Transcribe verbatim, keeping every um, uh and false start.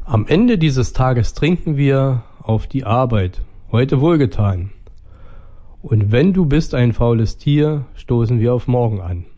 Am Ende dieses Tages trinken wir auf die Arbeit, heute wohlgetan. Und wenn du bist ein faules Tier, stoßen wir auf morgen an.